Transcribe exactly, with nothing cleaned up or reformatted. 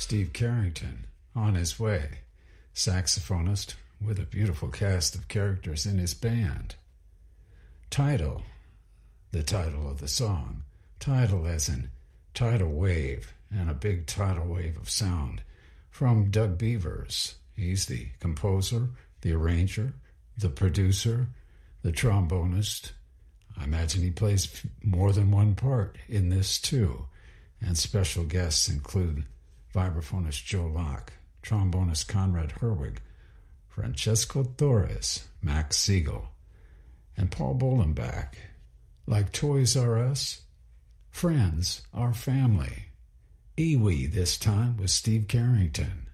Steve Carrington, on his way, saxophonist with a beautiful cast of characters in his band. Tidal, the title of the song. Tidal as in tidal wave, and a big tidal wave of sound from Doug Beavers. He's the composer, the arranger, the producer, the trombonist. I imagine he plays more than one part in this too. And special guests include vibraphonist Joe Locke, trombonist Conrad Herwig, Francesco Torres, Max Siegel, and Paul Bolenbach. Like Toys R Us, friends are family. Iwi this time with Steve Carrington.